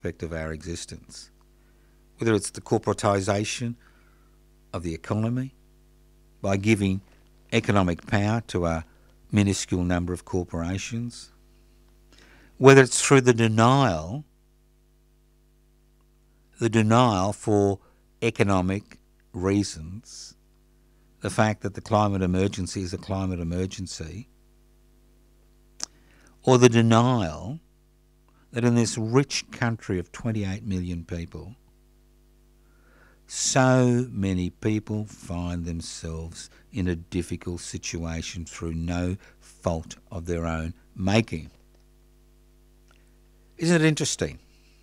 aspect of our existence, whether it's the corporatisation of the economy by giving economic power to a minuscule number of corporations, whether it's through the denial for economic reasons, the fact that the climate emergency is a climate emergency, or the denial that in this rich country of 28 million people, so many people find themselves in a difficult situation through no fault of their own making. Isn't it interesting?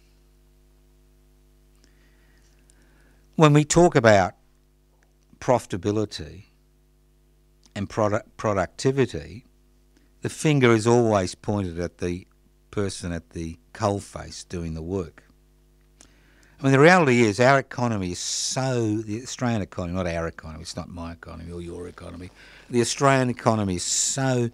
When we talk about profitability and productivity, the finger is always pointed at the person at the coalface doing the work. I mean, the reality is our economy is the Australian economy, not our economy, it's not my economy or your economy, the Australian economy is so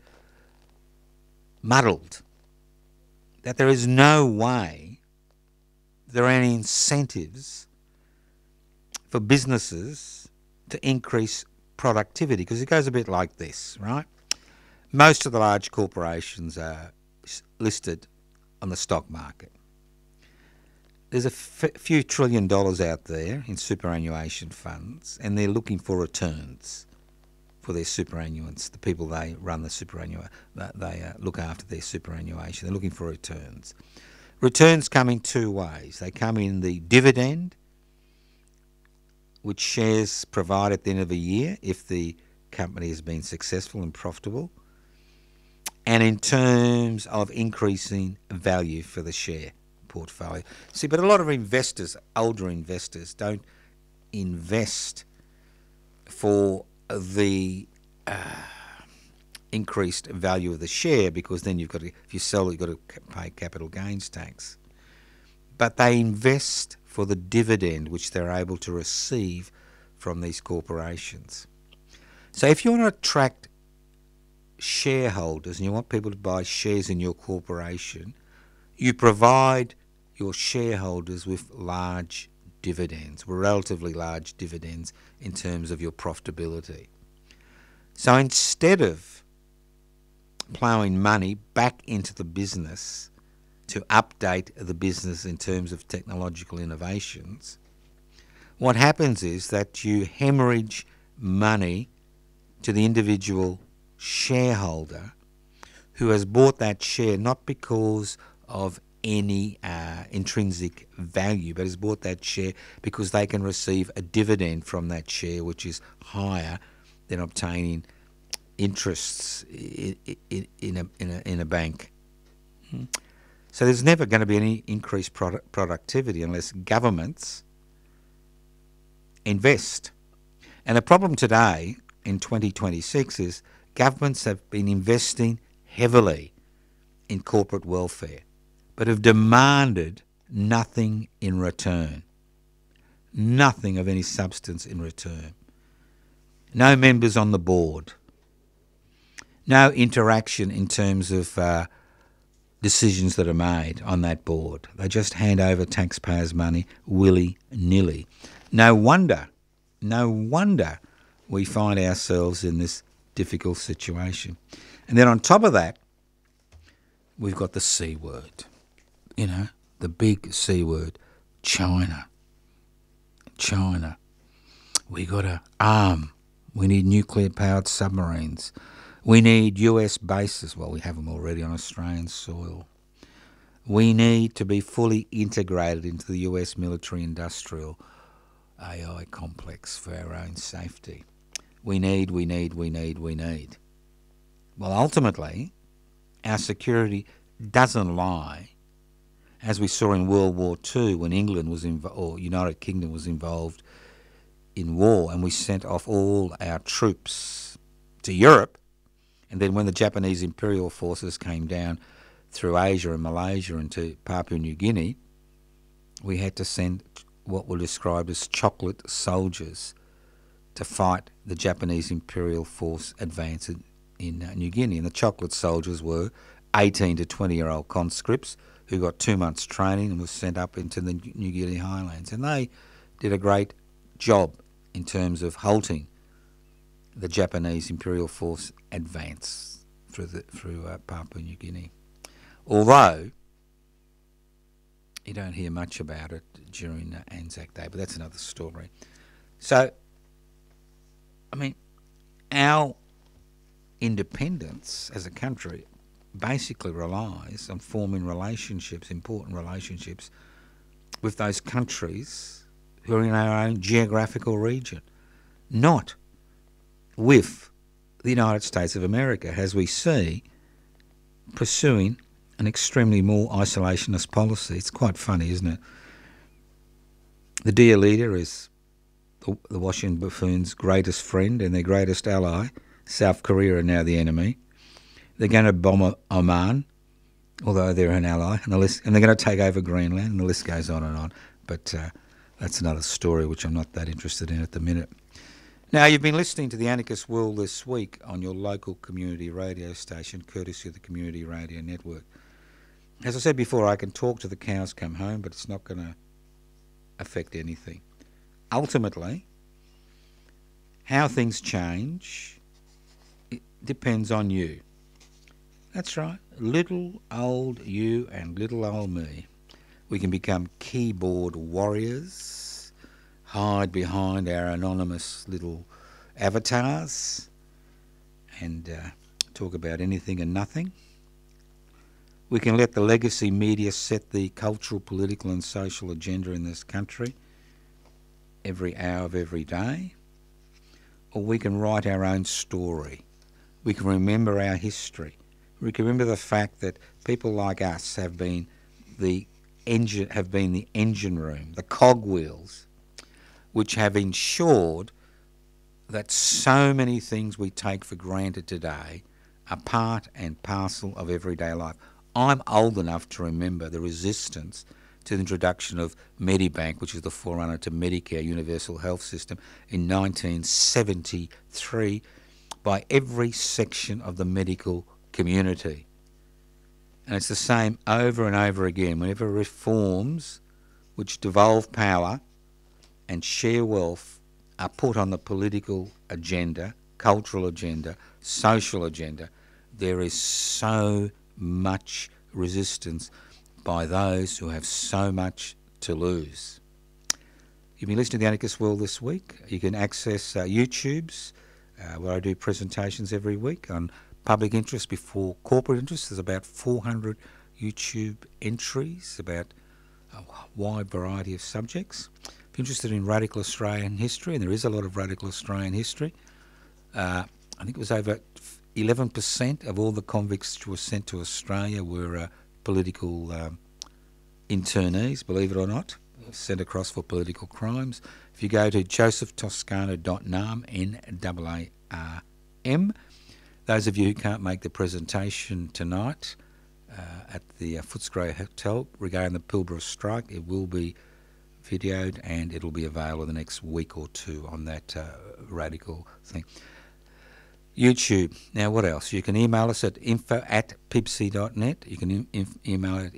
muddled that there is no way there are any incentives for businesses to increase productivity, because it goes a bit like this, right? Most of the large corporations are listed on the stock market. There's a few $1 trillion out there in superannuation funds, and they're looking for returns for their superannuants, the people they run the superannuation, they look after their superannuation. They're looking for returns. Returns come in two ways. They come in the dividend, which shares provide at the end of a year if the company has been successful and profitable, and in terms of increasing value for the share portfolio. See, but a lot of investors, older investors, don't invest for the increased value of the share, because then you've got to, if you sell it, you've got to pay capital gains tax. But they invest for the dividend which they're able to receive from these corporations. So if you want to attract shareholders and you want people to buy shares in your corporation, you provide your shareholders with large dividends, relatively large dividends in terms of your profitability. So instead of ploughing money back into the business to update the business in terms of technological innovations, what happens is that you hemorrhage money to the individual shareholder who has bought that share not because of any intrinsic value, but has bought that share because they can receive a dividend from that share which is higher than obtaining interests in a bank. So there's never going to be any increased productivity unless governments invest. And the problem today in 2026 is governments have been investing heavily in corporate welfare, but have demanded nothing in return. Nothing of any substance in return. No members on the board. No interaction in terms of decisions that are made on that board. They just hand over taxpayers' money willy-nilly. No wonder we find ourselves in this difficult situation. And then on top of that, we've got the C word. You know, the big C word, China. China. We got to arm. We need nuclear-powered submarines. We need US bases. Well, we have them already on Australian soil. We need to be fully integrated into the US military-industrial AI complex for our own safety. We need. Well, ultimately, our security doesn't lie, as we saw in World War II when England was or United Kingdom was involved in war, and we sent off all our troops to Europe. And then when the Japanese imperial forces came down through Asia and Malaysia and to Papua New Guinea, we had to send what were described as chocolate soldiers to fight the Japanese imperial force advance in New Guinea. And the chocolate soldiers were 18 to 20-year-old conscripts who got 2 months training and was sent up into the New Guinea highlands. And they did a great job in terms of halting the Japanese Imperial Force advance through Papua New Guinea. Although you don't hear much about it during Anzac Day, but that's another story. So, I mean, our independence as a country basically relies on forming relationships, important relationships, with those countries who are in our own geographical region, not with the United States of America, as we see, pursuing an extremely more isolationist policy. It's quite funny, isn't it? The dear leader is the Washington buffoons' greatest friend and their greatest ally. South Korea are now the enemy. They're going to bomb Oman, although they're an ally, and they're going to take over Greenland, and the list goes on and on. But that's another story which I'm not that interested in at the minute. Now, you've been listening to the Anarchist World this week on your local community radio station, courtesy of the Community Radio Network. As I said before, I can talk to the cows come home, but it's not going to affect anything. Ultimately, how things change, it depends on you. That's right, little old you and little old me. We can become keyboard warriors, hide behind our anonymous little avatars, and talk about anything and nothing. We can let the legacy media set the cultural, political and social agenda in this country every hour of every day. Or we can write our own story. We can remember our history. We can remember the fact that people like us have been the engine room, the cogwheels, which have ensured that so many things we take for granted today are part and parcel of everyday life. I'm old enough to remember the resistance to the introduction of Medibank, which is the forerunner to Medicare Universal Health System, in 1973 by every section of the medical community. And it's the same over and over again. Whenever reforms which devolve power and share wealth are put on the political agenda, cultural agenda, social agenda, there is so much resistance by those who have so much to lose. You've been listening to The Anarchist World this week. You can access YouTube's, where I do presentations every week on public interest before corporate interest. There's about 400 YouTube entries about a wide variety of subjects. If you're interested in radical Australian history, and there is a lot of radical Australian history, I think it was over 11% of all the convicts who were sent to Australia were political internees, believe it or not, sent across for political crimes. If you go to josephtoscano.nam, N-A-A-R-M, those of you who can't make the presentation tonight at the Footscray Hotel regarding the Pilbara strike, it will be videoed and it'll be available the next week or two on that radical thing. YouTube. Now, what else? You can email us at info@pibc.net. You can email at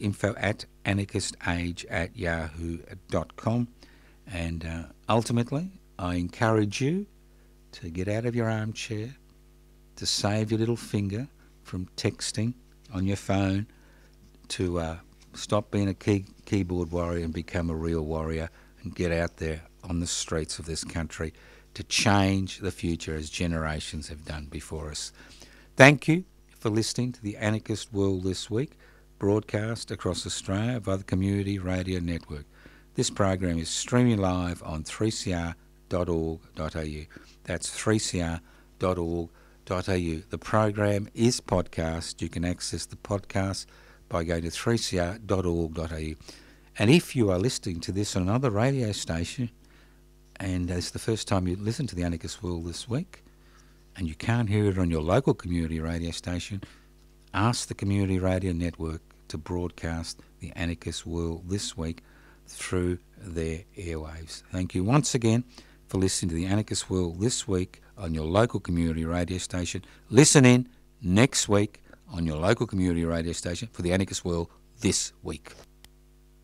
info@anarchistage@yahoo.com. And ultimately, I encourage you to get out of your armchair, to save your little finger from texting on your phone, to stop being a keyboard warrior and become a real warrior and get out there on the streets of this country to change the future as generations have done before us. Thank you for listening to the Anarchist World this week, broadcast across Australia via the Community Radio Network. This program is streaming live on 3cr.org.au. That's 3cr.org.au. The program is podcast. You can access the podcast by going to 3cr.org.au. And if you are listening to this on another radio station, and it's the first time you listen to the Anarchist World this week, and you can't hear it on your local community radio station, ask the Community Radio Network to broadcast the Anarchist World this week through their airwaves. Thank you once again for listening to the Anarchist World this week on your local community radio station. Listen in next week on your local community radio station for the Anarchist World this week.